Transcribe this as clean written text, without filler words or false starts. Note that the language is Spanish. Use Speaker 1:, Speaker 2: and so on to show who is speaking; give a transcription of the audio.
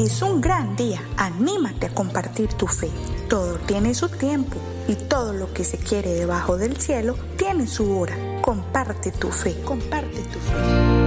Speaker 1: es un gran día. Anímate a compartir tu fe. Todo tiene su tiempo y todo lo que se quiere debajo del cielo tiene su hora. Comparte tu fe. Comparte tu fe.